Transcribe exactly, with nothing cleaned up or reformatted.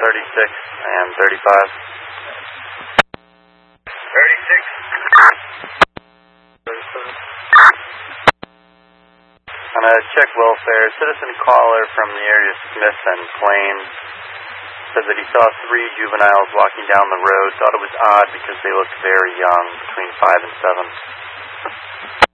thirty-six and thirty-five. thirty-six. On a check welfare, citizen caller from the area Smith and Plains said that he saw three juveniles walking down the road, thought it was odd because they looked very young, between five and seven.